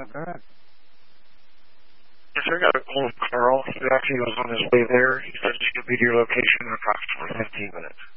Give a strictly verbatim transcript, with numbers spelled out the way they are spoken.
not bad. Yes, sir, got a call with Carl. He actually was on his way there. He said he could be to your location in approximately fifteen minutes.